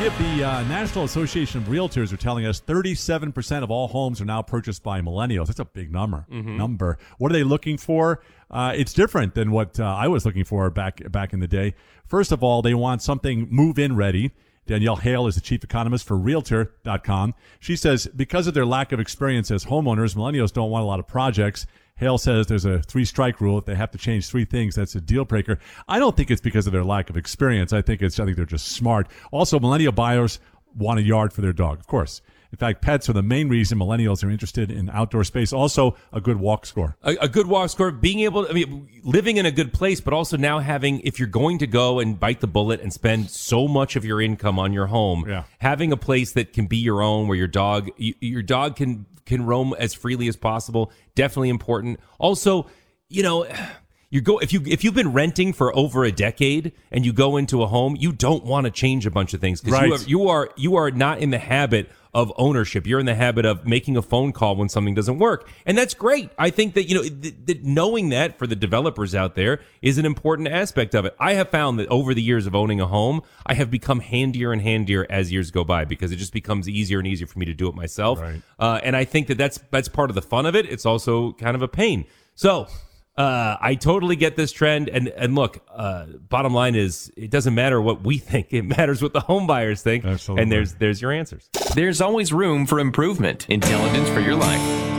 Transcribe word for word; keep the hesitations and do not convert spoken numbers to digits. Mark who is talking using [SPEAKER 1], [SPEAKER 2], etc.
[SPEAKER 1] Skip, the uh, National Association of Realtors are telling us thirty-seven percent of all homes are now purchased by millennials. That's a big number. Mm-hmm. Number. What are they looking for? Uh, it's different than what uh, I was looking for back back in the day. First of all, they want something move-in ready. Danielle Hale is the chief economist for Realtor dot com. She says because of their lack of experience as homeowners, millennials don't want a lot of projects. Hale says there's a three-strike rule. If they have to change three things, that's a deal breaker. I don't think it's because of their lack of experience. I think it's I think they're just smart. Also, millennial buyers want a yard for their dog, of course. In fact, pets are the main reason millennials are interested in outdoor space. Also, a good walk score.
[SPEAKER 2] A, a good walk score, being able to, I mean, living in a good place, but also now having, if you're going to go and bite the bullet and spend so much of your income on your home,
[SPEAKER 1] yeah.
[SPEAKER 2] having a place that can be your own, where your dog, you, your dog can, can roam as freely as possible, definitely important. Also, you know, you go if you if you've been renting for over a decade and you go into a home, you don't want to change a bunch of things because
[SPEAKER 1] right.
[SPEAKER 2] you, you are you are not in the habit of ownership. You're in the habit of making a phone call when something doesn't work, and that's great. I think that you know th- th- knowing that for the developers out there is an important aspect of it. I have found that over the years of owning a home, I have become handier and handier as years go by because it just becomes easier and easier for me to do it myself.
[SPEAKER 1] Right.
[SPEAKER 2] Uh, and I think that that's that's part of the fun of it. It's also kind of a pain. So. Uh, I totally get this trend, and and look, uh, bottom line is it doesn't matter what we think; it matters what the home buyers think.
[SPEAKER 1] Absolutely.
[SPEAKER 2] And there's there's your answers.
[SPEAKER 3] There's always room for improvement. Intelligence for your life.